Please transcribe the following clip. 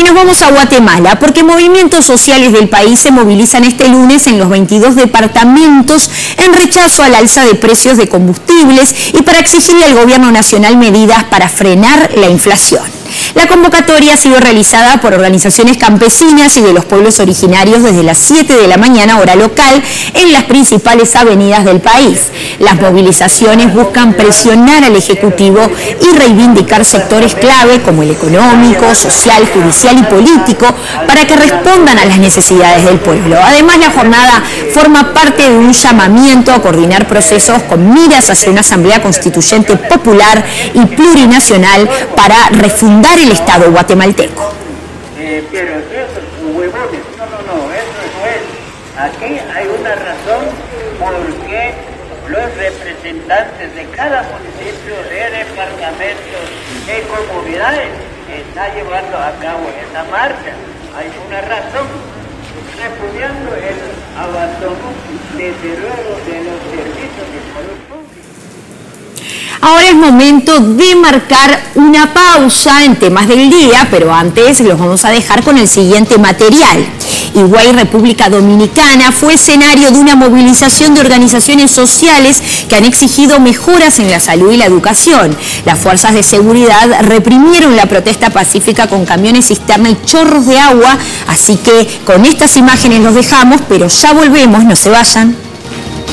nos vamos a Guatemala porque movimientos sociales del país se movilizan este lunes en los 22 departamentos en rechazo al alza de precios de combustibles y para exigirle al gobierno nacional medidas para frenar la inflación. La convocatoria ha sido realizada por organizaciones campesinas y de los pueblos originarios desde las 7 de la mañana hora local en las principales avenidas del país. Las movilizaciones buscan presionar al Ejecutivo y reivindicar sectores clave como el económico, social, judicial y político para que respondan a las necesidades del pueblo. Además, la jornada forma parte de un llamamiento a coordinar procesos con miras hacia una asamblea constituyente popular y plurinacional para refundar el Estado guatemalteco. Pero esos huevones, no, eso no es. Aquí hay una razón por qué los representantes de cada municipio, de departamentos, de comunidades están llevando a cabo esta marcha. Hay una razón, repudiando el abandono, desde luego, de los servicios de salud pública. Ahora es momento de marcar una pausa en temas del día, pero antes los vamos a dejar con el siguiente material. Higüey, República Dominicana, fue escenario de una movilización de organizaciones sociales que han exigido mejoras en la salud y la educación. Las fuerzas de seguridad reprimieron la protesta pacífica con camiones cisterna y chorros de agua, así que con estas imágenes los dejamos, pero ya volvemos, no se vayan.